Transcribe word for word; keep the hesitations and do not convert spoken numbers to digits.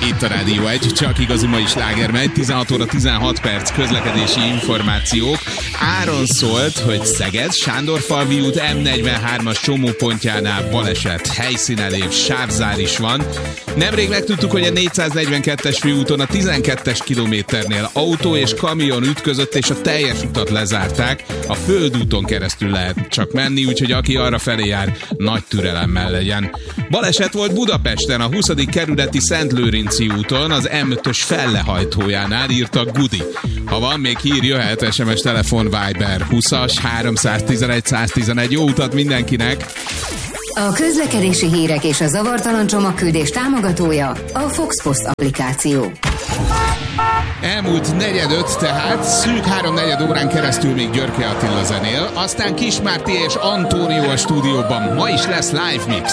Itt a Rádió egy, csak igazi mai sláger megy, tizenhat óra tizenhat perc közlekedési információk. Áron szólt, hogy Szeged, Sándorfalvi út em negyvenhármas csomópontjánál baleset, helyszínelés, sávzár is van. Nemrég megtudtuk, hogy a négyszáznegyvenkettes főúton a tizenkettes kilométernél autó és kamion ütközött, és a teljes utat lezárták. A földúton keresztül lehet csak menni, úgyhogy aki arra felé jár, nagy türelemmel legyen. Baleset volt Budapesten, a huszadik kerületi Szentlőrinci úton, az em ötös fellehajtójánál, írta Gudi. Ha van még hír, jöhet es em es, telefon, Viber húszas háromszáztizenegy száztizenegy. Jó utat mindenkinek! A közlekedési hírek és a zavartalan csomagküldés támogatója a Foxpost applikáció. Elmúlt negyedöt, tehát szűk háromnegyed órán keresztül még Györke Attila zenél, aztán Kis Márti és Antónió a stúdióban. Ma is lesz live mix.